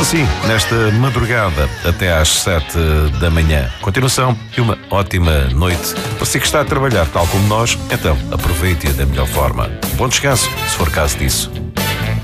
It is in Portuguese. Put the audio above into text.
assim, nesta madrugada até às 7 da manhã. Continuação e uma ótima noite. Você que está a trabalhar tal como nós, então aproveite-a da melhor forma. Bom descanso, se for caso disso.